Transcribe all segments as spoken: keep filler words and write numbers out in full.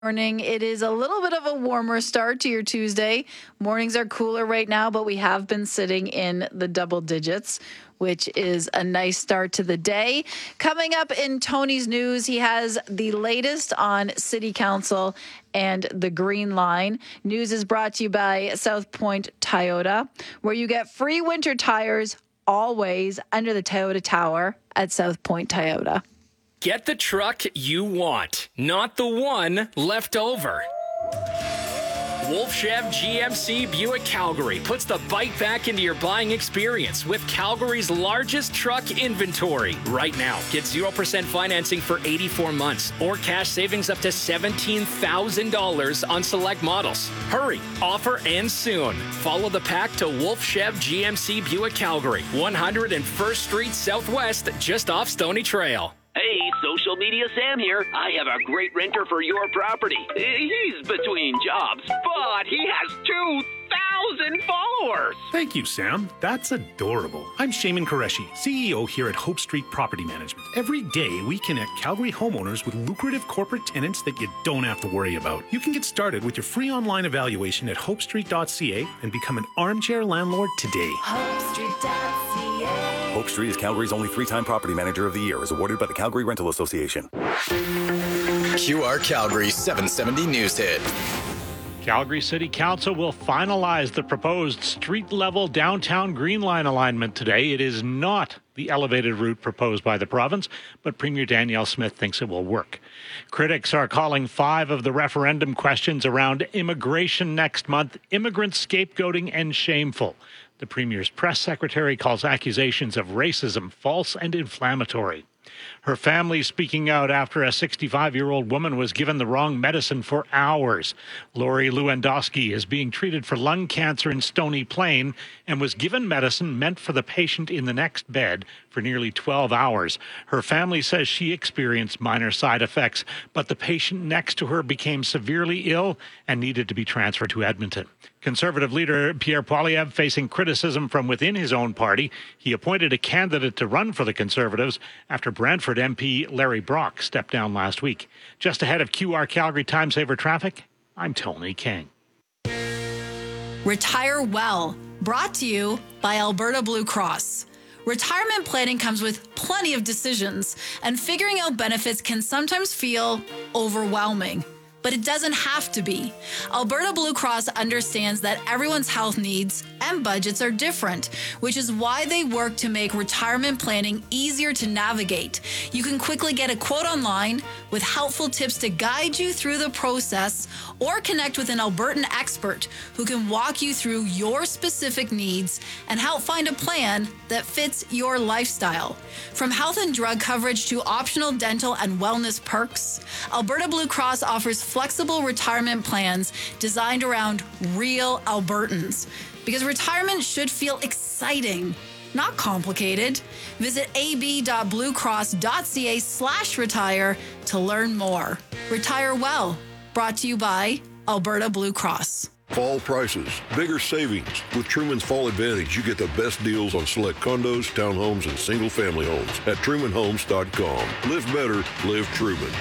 Morning. It is a little bit of a warmer start to your Tuesday. Mornings are cooler right now, but we have been sitting in the double digits, which is a nice start to the day. Coming up in Tony's news, he has the latest on City Council and the Green Line. News is brought to you by South Point Toyota, where you get free winter tires always under the Toyota Tower at South Point Toyota. Get the truck you want, not the one left over. Wolf Chev G M C Buick Calgary puts the bite back into your buying experience with Calgary's largest truck inventory. Right now, get zero percent financing for eighty-four months or cash savings up to seventeen thousand dollars on select models. Hurry, offer ends soon. Follow the pack to Wolf Chev G M C Buick Calgary, one hundred first Street Southwest, just off Stony Trail. Hey, Social Media Sam here. I have a great renter for your property. He's between jobs, but he has two thousand followers. Thank you, Sam. That's adorable. I'm Shaman Qureshi, C E O here at Hope Street Property Management. Every day, we connect Calgary homeowners with lucrative corporate tenants that you don't have to worry about. You can get started with your free online evaluation at hope street dot c a and become an armchair landlord today. hope street dot c a Hope Street is Calgary's only three-time Property Manager of the Year, as awarded by the Calgary Rental Association. Q R Calgary seven seventy News Hit. Calgary City Council will finalize the proposed street-level downtown Green Line alignment today. It is not the elevated route proposed by the province, but Premier Danielle Smith thinks it will work. Critics are calling five of the referendum questions around immigration next month immigrant scapegoating and shameful. The Premier's press secretary calls accusations of racism false and inflammatory. Her family speaking out after a sixty-five-year-old woman was given the wrong medicine for hours. Lori Lewandowski is being treated for lung cancer in Stony Plain and was given medicine meant for the patient in the next bed for nearly twelve hours. Her family says she experienced minor side effects, but the patient next to her became severely ill and needed to be transferred to Edmonton. Conservative leader Pierre Poilievre facing criticism from within his own party. He appointed a candidate to run for the Conservatives after Brantford M P Larry Brock stepped down last week. Just ahead of Q R Calgary Time Saver Traffic, I'm Tony King. Retire well, brought to you by Alberta Blue Cross. Retirement planning comes with plenty of decisions, and figuring out benefits can sometimes feel overwhelming. But it doesn't have to be. Alberta Blue Cross understands that everyone's health needs and budgets are different, which is why they work to make retirement planning easier to navigate. You can quickly get a quote online with helpful tips to guide you through the process, or connect with an Albertan expert who can walk you through your specific needs and help find a plan that fits your lifestyle. From health and drug coverage to optional dental and wellness perks, Alberta Blue Cross offers flexible retirement plans designed around real Albertans. Because retirement should feel exciting, not complicated. Visit ab.bluecross.ca slash retire to learn more. Retire well. Brought to you by Alberta Blue Cross. Fall prices, bigger savings. With Truman's Fall Advantage, you get the best deals on select condos, townhomes, and single-family homes at truman homes dot com. Live better, live Truman.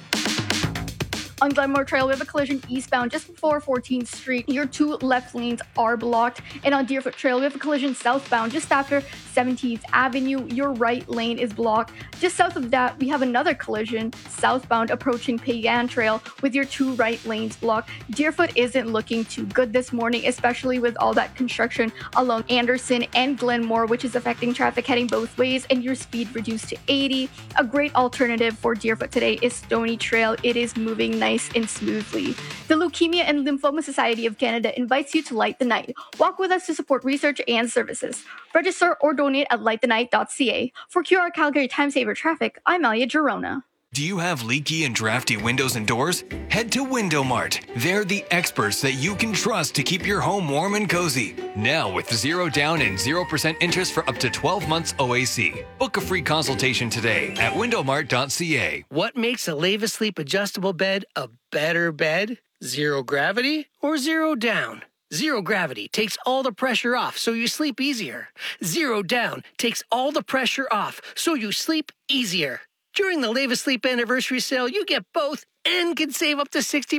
On Glenmore Trail, we have a collision eastbound just before fourteenth Street. Your two left lanes are blocked. And on Deerfoot Trail, we have a collision southbound just after seventeenth Avenue. Your right lane is blocked. Just south of that, we have another collision southbound approaching Pagan Trail with your two right lanes blocked. Deerfoot isn't looking too good this morning, especially with all that construction along Anderson and Glenmore, which is affecting traffic heading both ways, and your speed reduced to eighty. A great alternative for Deerfoot today is Stony Trail. It is moving nice and smoothly. The Leukemia and Lymphoma Society of Canada invites you to Light the Night. Walk with us to support research and services. Register or donate at light the night dot c a. For Q R Calgary Time Saver Traffic, I'm Alia Girona. Do you have leaky and drafty windows and doors? Head to Window Mart. They're the experts that you can trust to keep your home warm and cozy. Now with zero down and zero percent interest for up to twelve months O A C. Book a free consultation today at window mart dot c a. What makes a Leva Sleep adjustable bed a better bed? Zero gravity or zero down? Zero gravity takes all the pressure off so you sleep easier. Zero down takes all the pressure off so you sleep easier. During the Leva Sleep Anniversary Sale, you get both and can save up to sixty